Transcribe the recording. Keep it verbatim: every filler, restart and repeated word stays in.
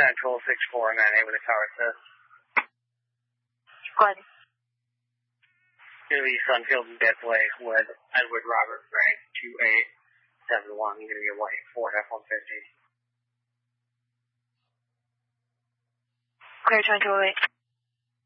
Central six four nine eight with a tower assist. Go ahead. Going to be Sunfield and Dead Lake with Edward Robert Frank two eight seven one. Going to be a one eight four F one fifty. Clear twenty-two oh eight.